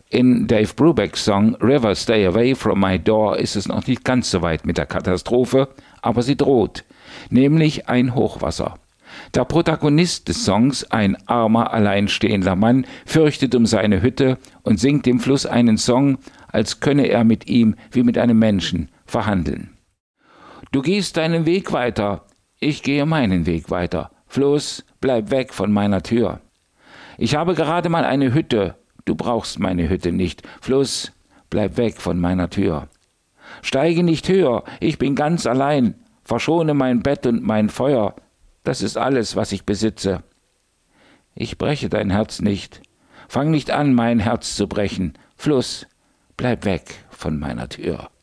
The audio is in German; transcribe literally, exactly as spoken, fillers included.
In Dave Brubecks Song River Stay Away From My Door ist es noch nicht ganz so weit mit der Katastrophe, aber sie droht, nämlich ein Hochwasser. Der Protagonist des Songs, ein armer, alleinstehender Mann, fürchtet um seine Hütte und singt dem Fluss einen Song, als könne er mit ihm wie mit einem Menschen verhandeln. Du gehst deinen Weg weiter, ich gehe meinen Weg weiter. Fluss, bleib weg von meiner Tür. Ich habe gerade mal eine Hütte, du brauchst meine Hütte nicht. Fluss, bleib weg von meiner Tür. Steige nicht höher, ich bin ganz allein. Verschone mein Bett und mein Feuer. Das ist alles, was ich besitze. Ich breche dein Herz nicht. Fang nicht an, mein Herz zu brechen. Fluss, bleib weg von meiner Tür.